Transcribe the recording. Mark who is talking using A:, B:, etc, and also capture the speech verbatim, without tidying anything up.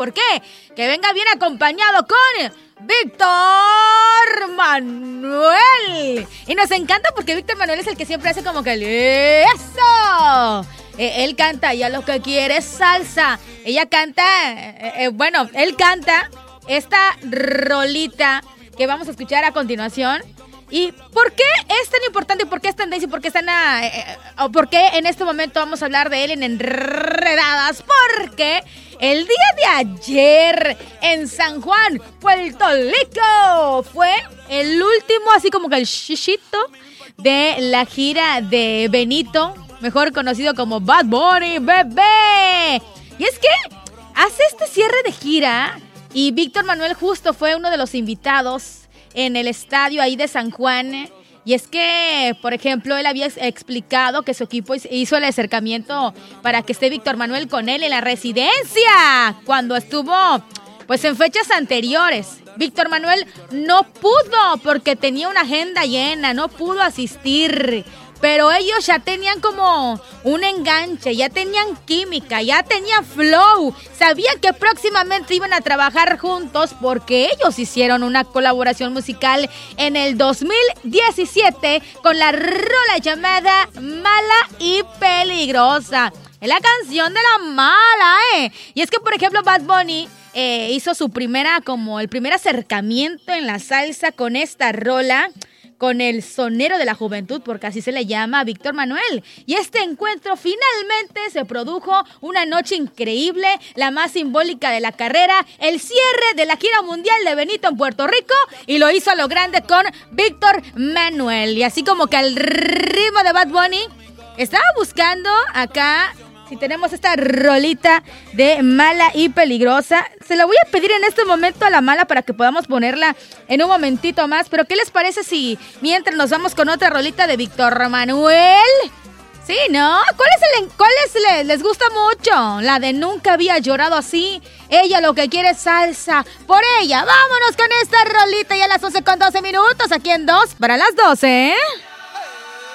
A: ¿Por qué? Que venga bien acompañado con Víctor Manuel. Y nos encanta porque Víctor Manuel es el que siempre hace como que el ¡eso! Eh, él canta ya lo que quiere es salsa. Ella canta, eh, eh, bueno, él canta esta rolita que vamos a escuchar a continuación. ¿Y por qué es tan importante? ¿Por qué es tendencia? ¿Por qué están a, eh, o por qué en este momento vamos a hablar de él en Enredadas? Porque el día de ayer en San Juan, Puerto Rico, fue el último, así como que el shishito de la gira de Benito, mejor conocido como Bad Bunny, bebé. Y es que hace este cierre de gira y Víctor Manuel justo fue uno de los invitados en el estadio ahí de San Juan. Y es que, por ejemplo, él había explicado que su equipo hizo el acercamiento para que esté Víctor Manuel con él en la residencia cuando estuvo pues en fechas anteriores. Víctor Manuel no pudo porque tenía una agenda llena, no pudo asistir. Pero ellos ya tenían como un enganche, ya tenían química, ya tenían flow. Sabían que próximamente iban a trabajar juntos porque ellos hicieron una colaboración musical en el dos mil diecisiete con la rola llamada Mala y Peligrosa. Es la canción de la mala, ¿eh? Y es que, por ejemplo, Bad Bunny eh, hizo su primera, como el primer acercamiento en la salsa con esta rola, con el sonero de la juventud, porque así se le llama a Víctor Manuel. Y este encuentro finalmente se produjo una noche increíble, la más simbólica de la carrera, el cierre de la gira mundial de Benito en Puerto Rico, y lo hizo a lo grande con Víctor Manuel. Y así como que al ritmo de Bad Bunny, estaba buscando acá si tenemos esta rolita de Mala y Peligrosa. Se la voy a pedir en este momento a la Mala para que podamos ponerla en un momentito más. Pero ¿qué les parece si mientras nos vamos con otra rolita de Víctor Manuel? Sí, ¿no? ¿Cuál es el, cuál es les, les gusta mucho? La de Nunca Había Llorado Así. Ella lo que quiere es salsa. Por ella, vámonos con esta rolita ya a las once con doce minutos. Aquí en dos para las doce, ¿eh?